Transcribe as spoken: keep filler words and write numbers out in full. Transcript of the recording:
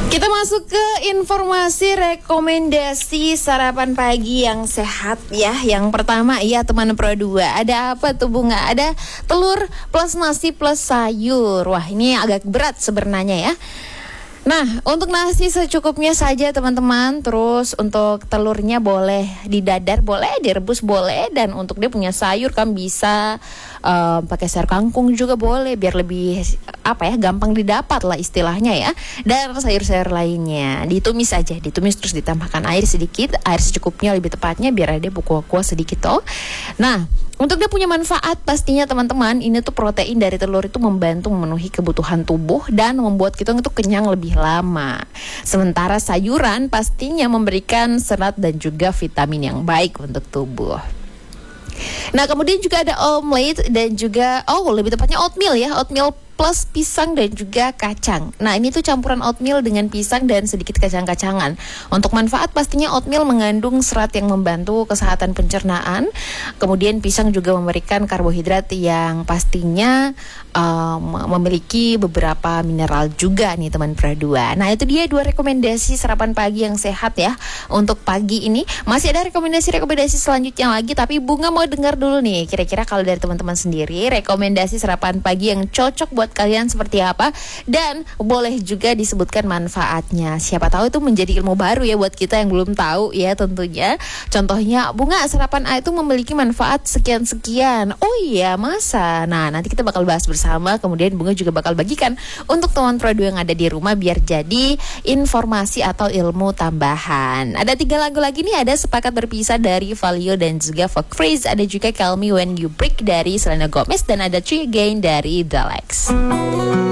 Kita masuk ke informasi rekomendasi sarapan pagi yang sehat ya. Yang pertama ya teman Pro dua. Ada apa tuh Bunga? Ada telur plus nasi plus sayur. Wah, ini agak berat sebenarnya ya. Nah, untuk nasi secukupnya saja teman-teman. Terus untuk telurnya boleh didadar, boleh direbus, boleh. Dan untuk dia punya sayur kan bisa uh, pakai sayur kangkung juga boleh, biar lebih apa ya, gampang didapat lah istilahnya ya. Dan sayur-sayur lainnya ditumis saja, ditumis terus ditambahkan air sedikit, air secukupnya lebih tepatnya, biar ada kuah-kuah sedikit toh. Nah, untuk dia punya manfaat pastinya teman-teman, ini tuh protein dari telur itu membantu memenuhi kebutuhan tubuh dan membuat kita itu kenyang lebih lama. Sementara sayuran pastinya memberikan serat dan juga vitamin yang baik untuk tubuh. Nah, kemudian juga ada omelet dan juga, oh lebih tepatnya oatmeal ya, oatmeal plus pisang dan juga kacang. Nah, ini tuh campuran oatmeal dengan pisang dan sedikit kacang-kacangan. Untuk manfaat pastinya oatmeal mengandung serat yang membantu kesehatan pencernaan. Kemudian pisang juga memberikan karbohidrat yang pastinya um, memiliki beberapa mineral juga nih teman Pro dua. Nah, itu dia dua rekomendasi sarapan pagi yang sehat ya untuk pagi ini. Masih ada rekomendasi-rekomendasi selanjutnya lagi, tapi Bunga mau dengar dulu nih, kira-kira kalau dari teman-teman sendiri rekomendasi sarapan pagi yang cocok buat kalian seperti apa, dan boleh juga disebutkan manfaatnya. Siapa tahu itu menjadi ilmu baru ya buat kita yang belum tahu ya tentunya. Contohnya, Bunga, sarapan A itu memiliki manfaat sekian-sekian. Oh iya, masa? Nah, nanti kita bakal bahas bersama. Kemudian Bunga juga bakal bagikan untuk teman Pro dua yang ada di rumah biar jadi informasi atau ilmu tambahan. Ada tiga lagu lagi nih, ada Sepakat Berpisah dari Valio dan juga Folk Freeze, ada juga Call Me When You Break dari Selena Gomez, dan ada Three Again dari The Lex.